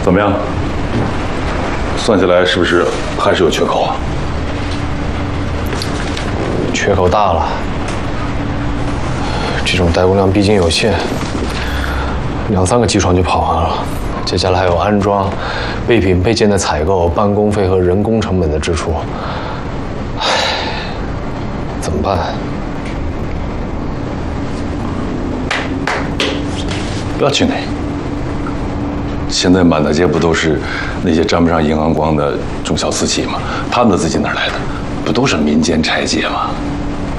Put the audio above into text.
怎么样？算起来是不是还是有缺口啊？ 缺口大了。这种代工量毕竟有限，2、3个机床就跑完了。接下来还有安装、备品配件的采购、办公费和人工成本的支出。唉，怎么办？ 不要气馁。现在满大街不都是那些沾不上银行光的中小私企吗？他们的资金哪来的？不都是民间拆借吗？